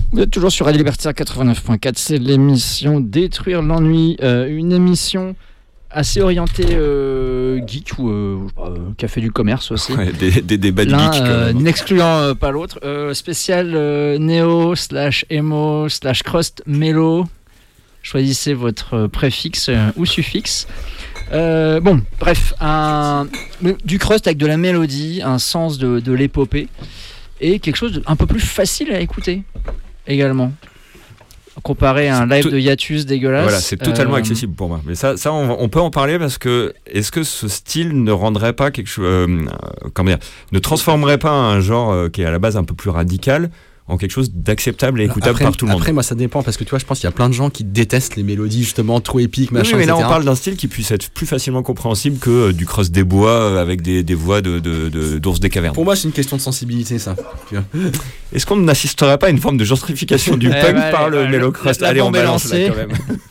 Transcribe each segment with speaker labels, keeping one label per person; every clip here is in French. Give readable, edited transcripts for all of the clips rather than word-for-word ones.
Speaker 1: Vous êtes toujours sur Radio Libertaire 89.4, c'est l'émission Détruire l'ennui, une émission assez orientée geek ou café du commerce aussi.
Speaker 2: Ouais, des débats de geek.
Speaker 1: N'excluant pas l'autre. Spécial néo /emo /crust mélo. Choisissez votre préfixe ou suffixe. Bon, bref, du crust avec de la mélodie, un sens de l'épopée et quelque chose d'un peu plus facile à écouter également. Comparé à un live de hiatus dégueulasse.
Speaker 2: Voilà, c'est totalement accessible pour moi. Mais ça on peut en parler parce que est-ce que ce style ne rendrait pas quelque chose, ne transformerait pas un genre qui est à la base un peu plus radical en quelque chose d'acceptable et écoutable par tout le monde.
Speaker 3: Après, moi, ça dépend parce que tu vois, je pense qu'il y a plein de gens qui détestent les mélodies justement trop épiques, machin.
Speaker 2: Oui, mais là,
Speaker 3: etc.
Speaker 2: on parle d'un style qui puisse être plus facilement compréhensible que du crust des bois avec des voix d'ours des cavernes.
Speaker 3: Pour moi, c'est une question de sensibilité, ça.
Speaker 2: Est-ce qu'on n'assisterait pas à une forme de gentrification du punk par le mélo crust? Allez, on balance là quand même.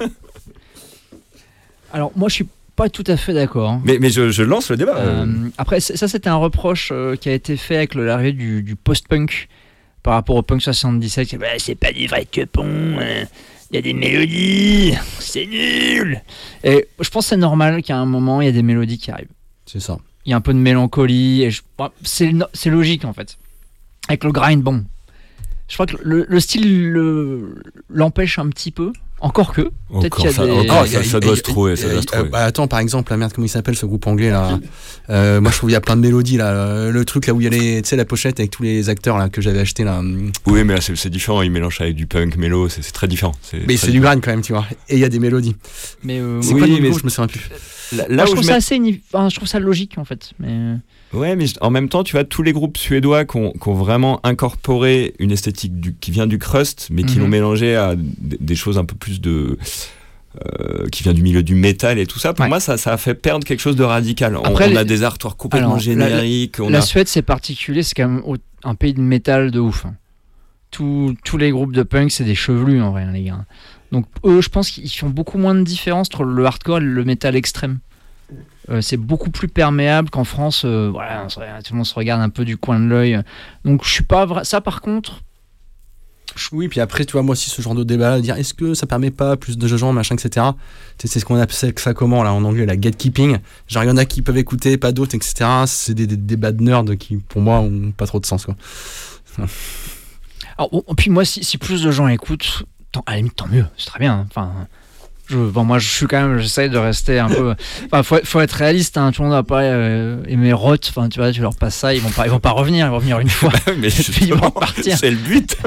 Speaker 1: Alors, moi, je suis pas tout à fait d'accord. Hein.
Speaker 2: Mais je lance le débat.
Speaker 1: Après, ça, c'était un reproche qui a été fait avec l'arrivée du post-punk. Par rapport au punk 77, c'est pas des vrais quepons, il y a des mélodies, c'est nul. Et je pense que c'est normal qu'à un moment, il y a des mélodies qui arrivent.
Speaker 3: C'est ça.
Speaker 1: Il y a un peu de mélancolie, et c'est logique en fait. Avec le grind, bon. Je crois que le style l'empêche un petit peu. Encore que. Peut-être qu'il y a
Speaker 2: ça doit se trouver.
Speaker 3: Attends, par exemple, la merde, comment il s'appelle ce groupe anglais là moi je trouve qu'il y a plein de mélodies là. Le truc là où il y a la pochette avec tous les acteurs là que j'avais acheté là.
Speaker 2: Oui, mais là c'est différent. Ils mélangent avec du punk, mélo, c'est très différent.
Speaker 3: Mais c'est du grind quand même, tu vois. Et il y a des mélodies.
Speaker 1: Mais
Speaker 3: c'est quoi le groupe, je me souviens plus.
Speaker 1: Là, je trouve ça je trouve ça logique en fait. Mais...
Speaker 2: Ouais, mais en même temps, tu vois, tous les groupes suédois qui ont vraiment incorporé une esthétique qui vient du crust, mais qui l'ont mélangé à des choses un peu plus qui vient du milieu du métal et tout ça. Pour moi, ça a fait perdre quelque chose de radical. Après, on a des artworks complètement génériques.
Speaker 1: La Suède, c'est particulier, c'est quand même un pays de métal de ouf. Hein. Tous les groupes de punk, c'est des chevelus en vrai, hein, les gars. Donc eux, je pense qu'ils font beaucoup moins de différence entre le hardcore et le métal extrême. C'est beaucoup plus perméable qu'en France. Tout le monde se regarde un peu du coin de l'œil. Donc je suis pas ça par contre.
Speaker 3: Oui, puis après, tu vois, moi aussi, ce genre de débat, dire est-ce que ça permet pas plus de gens, machin, etc. C'est ce qu'on appelle ça comment, là, en anglais, la gatekeeping. Genre, il y en a qui peuvent écouter, pas d'autres, etc. C'est des débats de nerds qui, pour moi, ont pas trop de sens, quoi.
Speaker 1: Alors, puis moi, si plus de gens écoutent, à la limite, tant mieux, c'est très bien. Enfin. Moi je suis quand même, j'essaye de rester un peu. Enfin, faut être réaliste, hein, tout le monde va pas aimer Roth. Enfin, tu vois, tu leur passes ça, ils vont pas revenir, ils vont venir une fois.
Speaker 2: Mais
Speaker 1: puis ils vont repartir.
Speaker 2: C'est le but.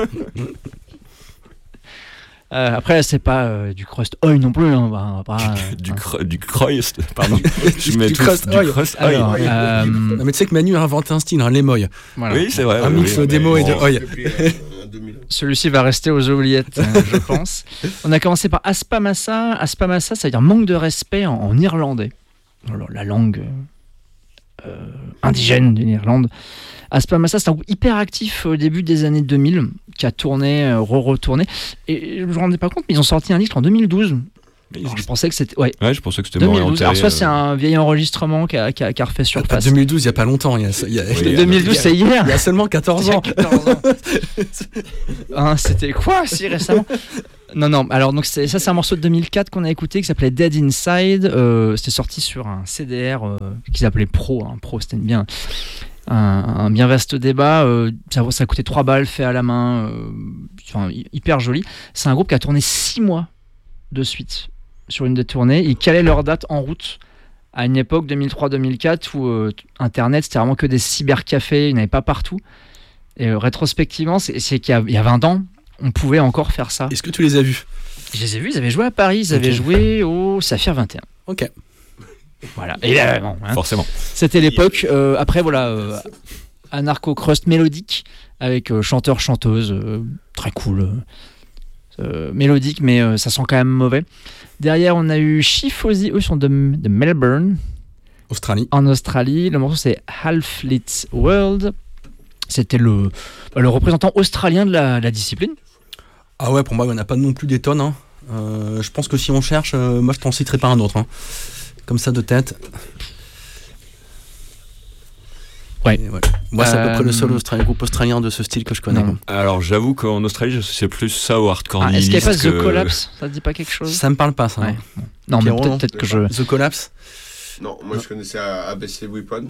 Speaker 1: Après, c'est pas du crust oil non plus. Hein,
Speaker 2: du crust, pardon. Je mets tout du crust oil.
Speaker 3: Non, mais tu sais que Manu a inventé un style, les moy.
Speaker 2: Voilà. Oui, c'est vrai.
Speaker 3: Un mix d'émo et de oil.
Speaker 1: Celui-ci va rester aux oubliettes, je pense. On a commencé par Aspamassa. Aspamassa, ça veut dire manque de respect en irlandais. Alors, la langue indigène de l'Irlande. Aspamassa, c'est un groupe hyper actif au début des années 2000, qui a tourné, retourné. Et je ne me rendais pas compte, mais ils ont sorti un disque en 2012. Alors, je pensais que c'était. Ouais,
Speaker 2: je pensais que c'était
Speaker 1: 2012. Alors, soit c'est un vieil enregistrement qui a refait surface.
Speaker 3: 2012, il n'y a pas longtemps.
Speaker 1: 2012, c'est hier.
Speaker 3: Il y a seulement 14 ans.
Speaker 1: 14 ans. C'était quoi si récemment? Non. Alors, donc, c'est un morceau de 2004 qu'on a écouté qui s'appelait Dead Inside. C'était sorti sur un CDR qu'ils appelaient Pro. Pro, c'était bien. Un bien vaste débat. Ça coûtait 3 balles, fait à la main. Hyper joli. C'est un groupe qui a tourné 6 mois de suite sur une des tournées. Ils calaient leur date en route à une époque 2003-2004 où Internet c'était vraiment que des cybercafés, il n'y en avait pas partout. Et rétrospectivement, c'est qu'il y a 20 ans, on pouvait encore faire ça.
Speaker 3: Est-ce que tu les as vus?
Speaker 1: Je les ai vus, ils avaient joué à Paris, ils avaient joué au Saphir 21.
Speaker 3: Ok.
Speaker 1: Voilà, évidemment.
Speaker 2: Forcément.
Speaker 1: C'était l'époque. Après, voilà, anarcho-crust mélodique avec chanteur-chanteuse, très cool. Mélodique, mais ça sent quand même mauvais. Derrière, on a eu Shifosi, eux sont de Melbourne, en Australie. Le morceau, c'est Half Lit World. C'était le représentant australien de la discipline.
Speaker 3: Ah ouais, pour moi, il n'y en a pas non plus des tonnes. Hein. Je pense que si on cherche, moi, je t'en citerai pas un autre. Hein. Comme ça, de tête.
Speaker 1: Ouais.
Speaker 3: Et voilà. Moi, c'est à peu près le seul groupe australien de ce style que je connais.
Speaker 1: Non.
Speaker 2: Alors j'avoue qu'en Australie, j'associe plus ça au hardcore
Speaker 1: Est-ce qu'il n'y a pas
Speaker 2: nihiliste
Speaker 1: The Collapse? Ça te dit pas quelque chose?
Speaker 3: Ça me parle pas, ça.
Speaker 1: Ouais. Non, mais
Speaker 3: Pierrot,
Speaker 1: peut-être que je.
Speaker 3: The Collapse.
Speaker 4: Non, moi je connaissais ABC Weapon.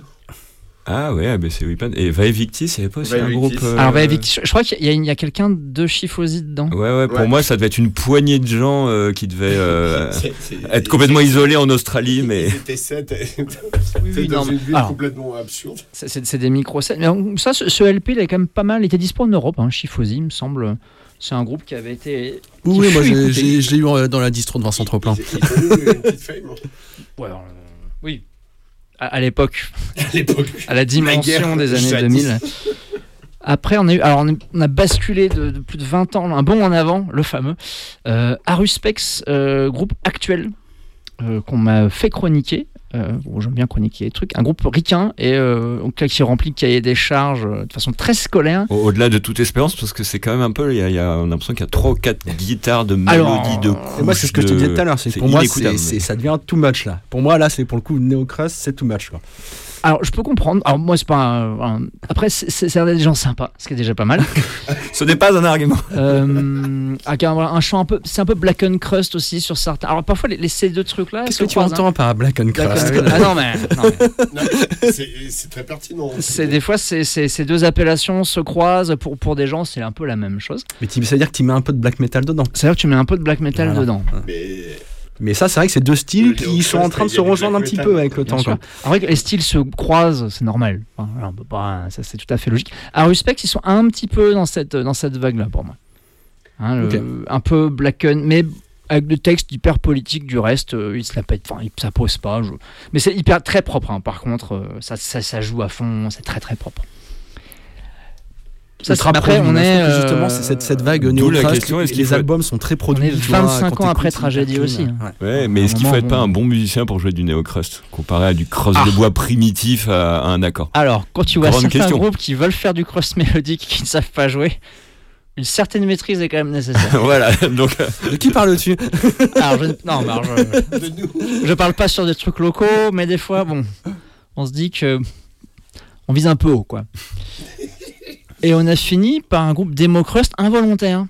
Speaker 2: Ah ouais, ABC Weapon. Et Vaevictis, il n'y avait pas aussi un
Speaker 4: Vaevictis.
Speaker 2: groupe
Speaker 1: Alors, je crois qu'il y a quelqu'un de Chifosi dedans.
Speaker 2: Ouais, pour
Speaker 4: Ouais.
Speaker 2: moi, ça devait être une poignée de gens qui devaient
Speaker 4: C'est-
Speaker 2: être complètement isolés en Australie, mais...
Speaker 4: Ils étaient 7.
Speaker 1: Oui,
Speaker 4: C'est dans
Speaker 1: non,
Speaker 4: une ville
Speaker 1: alors,
Speaker 4: complètement absurde.
Speaker 1: c'est des micro-scènes. Mais ça, ce LP, il est quand même pas mal. Il était dispo en Europe, hein, Chifosi, il me semble. C'est un groupe qui avait été.
Speaker 3: Oui,
Speaker 1: qui
Speaker 3: moi
Speaker 1: fut
Speaker 3: je
Speaker 1: écouté.
Speaker 3: l'ai eu dans la distro de Vincent Troplin.
Speaker 4: Ils ont eu une petite fame
Speaker 1: Ouais, alors, oui. À l'époque,
Speaker 4: à l'époque.
Speaker 1: à la dimension
Speaker 4: guerre
Speaker 1: des années
Speaker 4: jadis.
Speaker 1: 2000. Après, on a basculé de plus de 20 ans, un bond en avant, le fameux. Aruspex, groupe actuel qu'on m'a fait chroniquer. Bon, j'aime bien chroniquer les trucs. Un groupe ricain et donc là, qui remplit le cahier des charges de façon très scolaire.
Speaker 2: Au-delà de toute espérance, parce que c'est quand même un peu... on a l'impression qu'il y a 3 ou 4 guitares de
Speaker 1: Alors,
Speaker 2: mélodies, de couches...
Speaker 3: Et moi, c'est ce que je te disais tout à l'heure. C'est que
Speaker 2: c'est
Speaker 3: pour moi,
Speaker 2: inécoutable, mais-
Speaker 3: ça devient too much là. Pour moi, là, c'est pour le coup, Neocrust, c'est too much. Quoi.
Speaker 1: Alors, je peux comprendre. Alors, moi, c'est pas Après, c'est des gens sympas, ce qui est déjà pas mal.
Speaker 2: Ce n'est pas un argument.
Speaker 1: Avec un chant un peu. C'est un peu Black and Crust aussi sur certains. Alors, parfois, ces deux trucs-là.
Speaker 3: Qu'est-ce que tu entends par Black and Crust?
Speaker 1: Ah non, mais.
Speaker 4: Non, c'est très pertinent.
Speaker 1: Des fois, ces deux appellations se croisent. Pour des gens, c'est un peu la même chose.
Speaker 3: Mais ça veut dire que tu mets un peu de black metal dedans.
Speaker 1: C'est-à-dire que tu mets un peu de black metal
Speaker 3: Voilà.
Speaker 1: dedans.
Speaker 3: Mais ça, c'est vrai que c'est deux styles
Speaker 4: Le
Speaker 3: qui sont
Speaker 4: Neocrust,
Speaker 3: en train de
Speaker 4: il y
Speaker 3: se
Speaker 4: a du
Speaker 3: rejoindre un
Speaker 4: black
Speaker 3: petit
Speaker 4: metal,
Speaker 3: peu avec le
Speaker 1: Bien
Speaker 3: temps.
Speaker 1: sûr.
Speaker 3: Quoi.
Speaker 1: Alors, vrai que les styles se croisent, c'est normal. Enfin, on peut pas, ça, c'est tout à fait logique. À Ruspex, ils sont un petit peu dans cette vague-là pour moi. Hein,
Speaker 3: Ok.
Speaker 1: Un peu black and, mais avec des textes hyper politiques du reste, il se la pète. Enfin, ça pose pas. Mais c'est hyper très propre. Hein. Par contre, ça joue à fond. C'est très très propre. Ça,
Speaker 3: Ultra
Speaker 1: après,
Speaker 3: produit.
Speaker 1: on
Speaker 3: Je
Speaker 1: est
Speaker 3: trouve que justement, c'est cette vague
Speaker 2: D'où la
Speaker 3: Neocrust.
Speaker 2: question, est-ce qu'il
Speaker 3: Les
Speaker 2: faut
Speaker 3: albums sont très produits.
Speaker 1: On est
Speaker 3: tu vois,
Speaker 1: 25
Speaker 3: quand
Speaker 1: ans après
Speaker 3: t'écoutes,
Speaker 1: Tragédie
Speaker 3: hyper
Speaker 1: aussi,
Speaker 3: clean.
Speaker 1: hein.
Speaker 3: Ouais.
Speaker 2: Ouais, mais
Speaker 1: à un
Speaker 2: est-ce qu'il faut
Speaker 1: moment,
Speaker 2: être pas un bon musicien pour jouer du Neocrust, comparé à du cross de bois primitif à un accord?
Speaker 1: Alors, quand tu vois
Speaker 2: Grande
Speaker 1: certains
Speaker 2: question.
Speaker 1: groupes qui veulent faire du cross mélodique qui ne savent pas jouer, une certaine maîtrise est quand même nécessaire.
Speaker 2: Voilà, donc...
Speaker 3: De qui parles-tu?
Speaker 1: Je parle pas sur des trucs locaux, mais des fois, bon, on se dit que on vise un peu haut, quoi. Et on a fini par un groupe Democrust involontaire.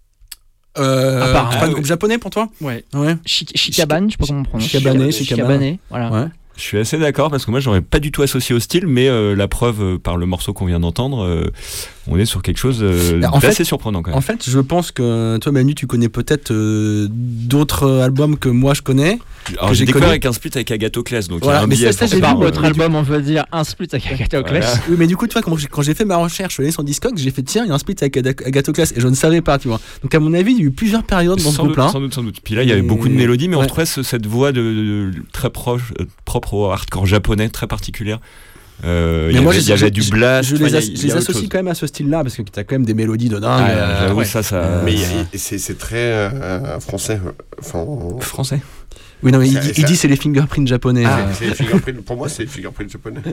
Speaker 3: Pas un groupe japonais pour toi?
Speaker 1: Ouais.
Speaker 3: Ouais.
Speaker 1: Shikabane, je sais pas comment on prononce.
Speaker 3: Shikabane.
Speaker 1: Voilà.
Speaker 3: Ouais.
Speaker 2: Je suis assez d'accord parce que moi j'aurais pas du tout associé au style, mais la preuve par le morceau qu'on vient d'entendre, on est sur quelque chose d'assez surprenant quand même.
Speaker 3: En fait, je pense que toi, Manu, tu connais peut-être d'autres albums que moi je connais.
Speaker 2: Alors j'ai découvert avec un split avec Agathocles, donc
Speaker 3: Voilà,
Speaker 2: il y a un
Speaker 3: mais
Speaker 2: biais.
Speaker 3: ça, j'ai
Speaker 1: C'est
Speaker 3: vu,
Speaker 1: pas votre album, on veut dire un split avec Agathocles.
Speaker 2: Voilà.
Speaker 3: Oui, mais du coup, tu vois, quand j'ai fait ma recherche, je suis allé sur Discogs, j'ai fait tiens, il y a un split avec Agathocles et je ne savais pas, tu vois. Donc à mon avis, il y a eu plusieurs périodes dans ce
Speaker 2: Sans doute,
Speaker 3: groupe-là.
Speaker 2: sans doute. Puis là, il y avait
Speaker 3: Et-
Speaker 2: beaucoup de mélodies, mais on
Speaker 3: ouais.
Speaker 2: retrouvait cette voix de très proche, propre au hardcore japonais, très particulière. Il y avait du blast.
Speaker 3: Je
Speaker 2: enfin,
Speaker 3: les,
Speaker 2: il y a-
Speaker 3: je
Speaker 2: il y
Speaker 3: les
Speaker 2: a autre
Speaker 3: associe
Speaker 2: chose.
Speaker 3: quand même à ce style-là parce que tu as quand même des mélodies de dingue.
Speaker 2: Ah, j'avoue,
Speaker 1: ouais.
Speaker 2: ça.
Speaker 4: Mais c'est très français. Enfin,
Speaker 3: Français. Oui, non, mais
Speaker 4: Ça-
Speaker 3: il dit c'est les fingerprints japonais.
Speaker 4: c'est les fingerprints. Pour moi, c'est les fingerprints japonais.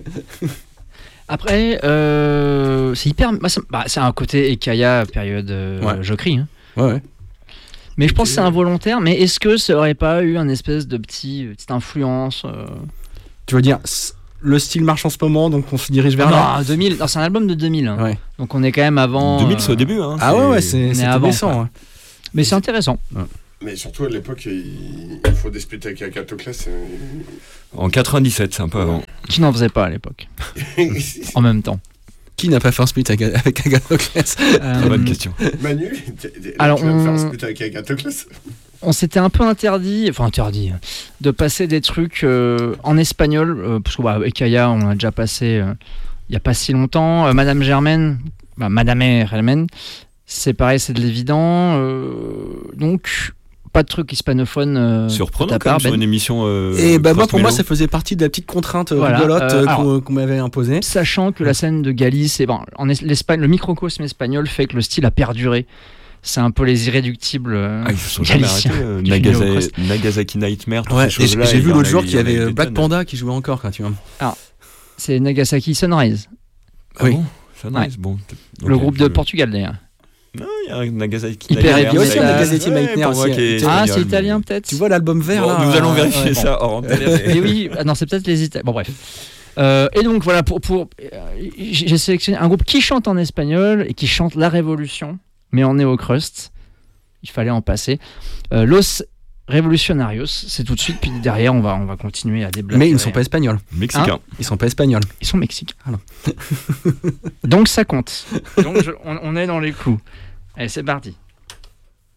Speaker 1: Après, c'est hyper. C'est un côté Ekaya, période
Speaker 3: Ouais.
Speaker 1: Jokri. Hein.
Speaker 3: Ouais.
Speaker 1: Mais je pense que c'est involontaire. Mais est-ce que ça aurait pas eu un espèce de petite influence
Speaker 3: Tu veux dire, le style marche en ce moment, donc on se dirige vers là.
Speaker 1: Non, 2000. Non, c'est un album de 2000. Hein.
Speaker 3: Ouais.
Speaker 1: Donc on est quand même avant.
Speaker 2: 2000, c'est au début. Hein,
Speaker 3: Ah ouais, c'est
Speaker 1: on est
Speaker 3: c'était
Speaker 1: avant,
Speaker 3: décent.
Speaker 1: quoi.
Speaker 3: Ouais.
Speaker 1: Mais c'est intéressant.
Speaker 4: Mais surtout à l'époque, il faut des splits avec Agathocles.
Speaker 2: En 97, c'est un peu avant.
Speaker 1: Qui n'en faisait pas à l'époque. En même temps.
Speaker 3: Qui n'a pas fait un split avec Agathocles?
Speaker 2: Très bonne question.
Speaker 4: Manu,
Speaker 1: Alors,
Speaker 4: tu vas me faire un split avec Agathocles?
Speaker 1: On s'était un peu interdit de passer des trucs en espagnol, parce que Ekaya, on l'a déjà passé il n'y a pas si longtemps. Madame Germaine, Madame Germaine, c'est pareil, c'est de l'évident. Donc, pas de trucs hispanophones.
Speaker 2: Surprenant
Speaker 1: de ta
Speaker 2: quand même
Speaker 1: part,
Speaker 2: sur
Speaker 1: Ben.
Speaker 2: une émission.
Speaker 3: Et bah moi, pour moi,
Speaker 2: cross-mélo.
Speaker 3: ça faisait partie de la petite contrainte
Speaker 1: Voilà,
Speaker 3: rigolote
Speaker 1: alors-
Speaker 3: qu'on m'avait imposée.
Speaker 1: Sachant que la scène de Galice, l'Espagne, le microcosme espagnol fait que le style a perduré. C'est un peu les irréductibles.
Speaker 2: Ah, ils se sont jamais
Speaker 1: Galiciens.
Speaker 2: arrêtés.
Speaker 1: Du Neocrust.
Speaker 2: Nagasaki Nightmare, toutes
Speaker 3: Ouais,
Speaker 2: ces
Speaker 3: et
Speaker 2: choses-là.
Speaker 3: j'ai
Speaker 2: il
Speaker 3: vu
Speaker 2: y en
Speaker 3: l'autre
Speaker 2: a
Speaker 3: jour
Speaker 2: eu-
Speaker 3: qu'il y
Speaker 2: il en a eu
Speaker 3: avait
Speaker 2: des
Speaker 3: Black
Speaker 2: tonnes.
Speaker 3: Panda qui jouait encore, quoi, tu vois.
Speaker 1: C'est Nagasaki Sunrise,
Speaker 2: Ah
Speaker 3: Oui.
Speaker 2: bon Sunrise, bon.
Speaker 1: le
Speaker 2: Ok,
Speaker 1: groupe de
Speaker 2: je-
Speaker 1: Portugal d'ailleurs.
Speaker 2: Non, il y a un Nagasaki
Speaker 1: Hyper
Speaker 2: Nightmare,
Speaker 1: Il y a aussi
Speaker 2: c'est
Speaker 1: un
Speaker 2: la-
Speaker 3: Nagasaki
Speaker 2: ouais,
Speaker 3: Nightmare
Speaker 2: pour moi,
Speaker 3: aussi.
Speaker 2: qui est
Speaker 3: Ah,
Speaker 2: espagnol,
Speaker 1: C'est
Speaker 2: mais-
Speaker 1: italien peut-être.
Speaker 3: Tu vois l'album vert
Speaker 2: Bon,
Speaker 3: là
Speaker 2: nous allons vérifier
Speaker 3: ouais.
Speaker 2: ça hors antenne.
Speaker 1: Mais oui, non, c'est peut-être les Italiens. Bon, bref. Et donc voilà, j'ai sélectionné un groupe qui chante en espagnol et qui chante la révolution, mais en néo-crust. Il fallait en passer. Los Revolutionarios, c'est tout de suite, puis derrière on va continuer à déblatérer.
Speaker 3: Mais ils ne sont pas espagnols.
Speaker 2: Mexicains.
Speaker 3: Ils sont pas espagnols.
Speaker 1: Ils sont mexicains.
Speaker 3: Ah non.
Speaker 1: Donc ça compte. Donc on est dans les clous. Allez, c'est parti.